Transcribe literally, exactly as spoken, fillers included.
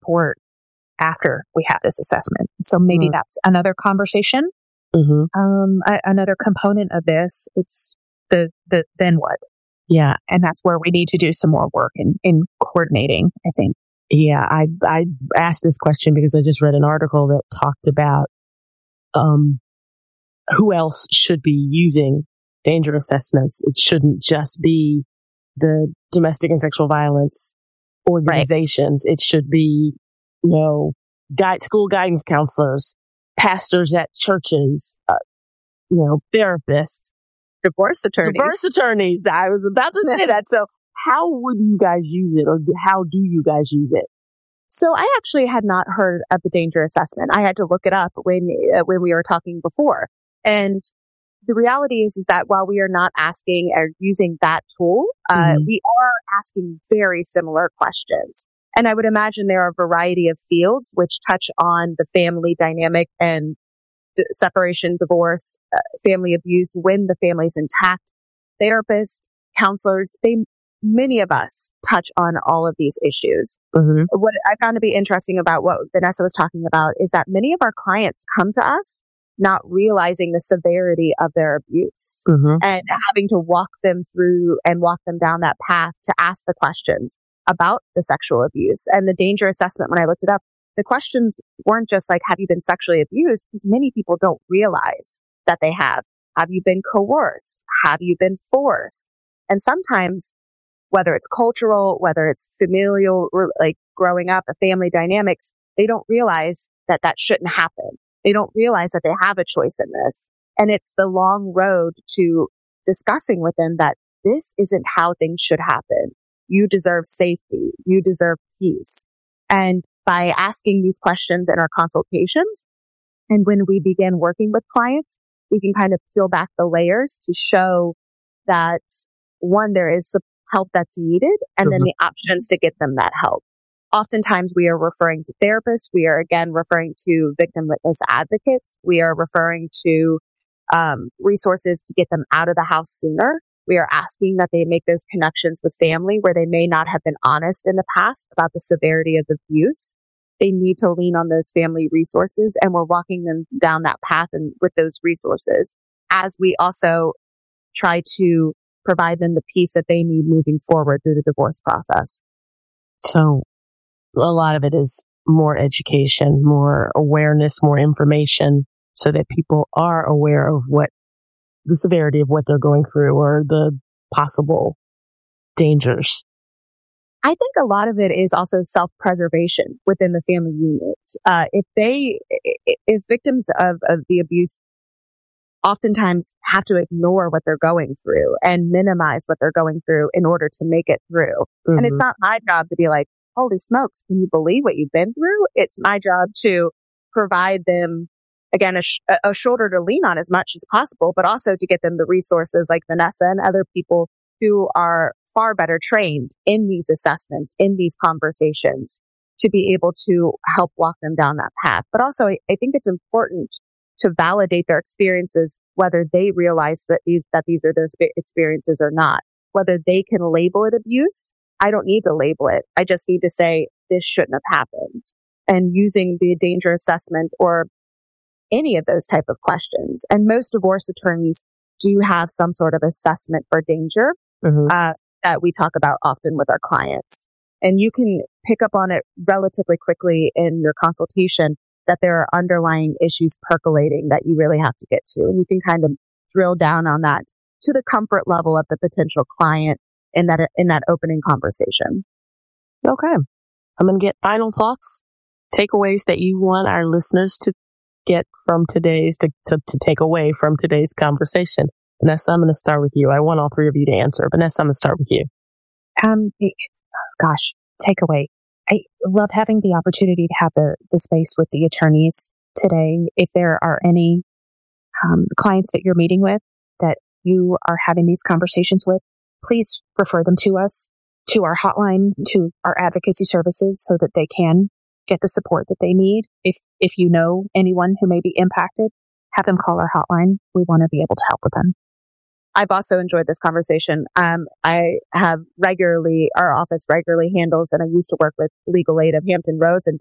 support after we have this assessment. So maybe mm-hmm. that's another conversation. Mm-hmm. Um, a, another component of this, it's the, the then what? Yeah. And that's where we need to do some more work in, in coordinating, I think. Yeah, I I asked this question because I just read an article that talked about um, who else should be using danger assessments. It shouldn't just be the domestic and sexual violence organizations. Right. It should be, you know, guide, school guidance counselors, pastors at churches, uh, you know, therapists, divorce attorneys. Divorce attorneys. I was about to say that. So how would you guys use it, or how do you guys use it? So I actually had not heard of the danger assessment. I had to look it up when uh, when we were talking before. And the reality is, is that while we are not asking or using that tool, uh, mm-hmm. we are asking very similar questions. And I would imagine there are a variety of fields which touch on the family dynamic and d- separation, divorce, uh, family abuse when the family's intact. Therapists, counselors, they many of us touch on all of these issues. Mm-hmm. What I found to be interesting about what Vanessa was talking about is that many of our clients come to us not realizing the severity of their abuse mm-hmm. and having to walk them through and walk them down that path to ask the questions about the sexual abuse. And the danger assessment, when I looked it up, the questions weren't just like, have you been sexually abused? Because many people don't realize that they have. Have you been coerced? Have you been forced? And sometimes, whether it's cultural, whether it's familial, like growing up, a family dynamics, they don't realize that that shouldn't happen. They don't realize that they have a choice in this. And it's the long road to discussing with them that this isn't how things should happen. You deserve safety. You deserve peace. And by asking these questions in our consultations, and when we begin working with clients, we can kind of peel back the layers to show that, one, there is help that's needed, and mm-hmm. then the options to get them that help. Oftentimes we are referring to therapists. We are again referring to victim witness advocates. We are referring to um, resources to get them out of the house sooner. We are asking that they make those connections with family where they may not have been honest in the past about the severity of the abuse. They need to lean on those family resources, and we're walking them down that path and with those resources as we also try to provide them the peace that they need moving forward through the divorce process. So a lot of it is more education, more awareness, more information, so that people are aware of what the severity of what they're going through or the possible dangers. I think a lot of it is also self-preservation within the family unit. Uh, if they, if victims of, of the abuse oftentimes have to ignore what they're going through and minimize what they're going through in order to make it through. Mm-hmm. And it's not my job to be like, holy smokes, can you believe what you've been through? It's my job to provide them, again, a, sh- a shoulder to lean on as much as possible, but also to get them the resources like Vanessa and other people who are far better trained in these assessments, in these conversations, to be able to help walk them down that path. But also, I, I think it's important to validate their experiences, whether they realize that these, that these are their sp- experiences or not. Whether they can label it abuse, I don't need to label it. I just need to say, this shouldn't have happened. And using the danger assessment or any of those type of questions. And most divorce attorneys do have some sort of assessment for danger, mm-hmm. uh, that we talk about often with our clients. And you can pick up on it relatively quickly in your consultation that there are underlying issues percolating that you really have to get to. And you can kind of drill down on that to the comfort level of the potential client in that, in that opening conversation. Okay. I'm going to get final thoughts, takeaways that you want our listeners to get from today's, to, to, to take away from today's conversation. Vanessa, I'm going to start with you. I want all three of you to answer. Vanessa, I'm going to start with you. Um, gosh, takeaway. I love having the opportunity to have the, the space with the attorneys today. If there are any um, clients that you're meeting with that you are having these conversations with, please refer them to us, to our hotline, to our advocacy services so that they can get the support that they need. If if you know anyone who may be impacted, have them call our hotline. We want to be able to help with them. I've also enjoyed this conversation. Um, I have regularly, our office regularly handles, and I used to work with Legal Aid of Hampton Roads, and